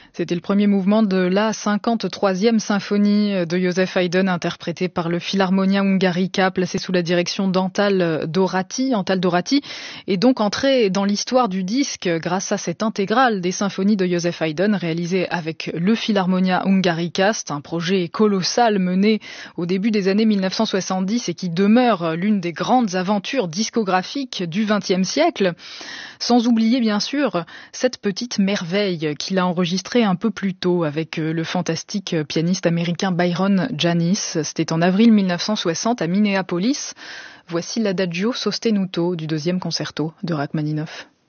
C'était le premier mouvement de la 53e symphonie de Joseph Haydn, interprétée par le Philharmonia Hungarica, placé sous la direction d'Antal Dorati, et donc entré dans l'histoire du disque grâce à cette intégrale des symphonies de Joseph Haydn, réalisée avec le Philharmonia Hungarica. C'est un projet colossal mené au début des années 1970 et qui demeure l'une des grandes aventures discographiques du XXe siècle. Sans oublier bien sûr cette petite merveille qu'il a enregistrée un peu plus tôt avec le fantastique pianiste américain Byron Janis. C'était en avril 1960 à Minneapolis. Voici l'Adagio sostenuto du deuxième concerto de Rachmaninoff.